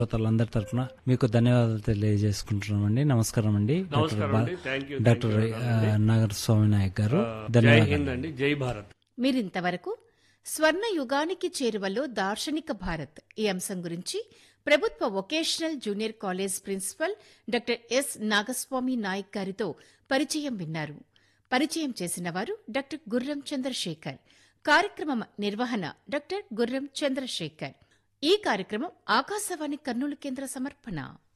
శ్రోతలందరి తరఫున మీకు ధన్యవాదాలు తెలియజేసుకుంటున్నామండి. నమస్కారం అండి. డాక్టర్ నాగస్వామి నాయక్ గారు, ధన్యవాదాలు. జై భారత్. మీరింతవరకు స్వర్ణ యుగానికి చేరువలో దార్శనిక భారత్ ఈ అంశం గురించి ప్రభుత్వ vocational junior college principal doctor yes Nagaswamy Naik గారితో పరిచయం విన్నారు. పరిచయం చేసిన వారు డాక్టర్ గుర్రం చంద్రశేఖర్. కార్యక్రమం నిర్వహణ డాక్టర్ గుర్రం చంద్రశేఖర్. ఈ కార్యక్రమం ఆకాశవాణి కర్నూలు కేంద్ర సమర్పణ.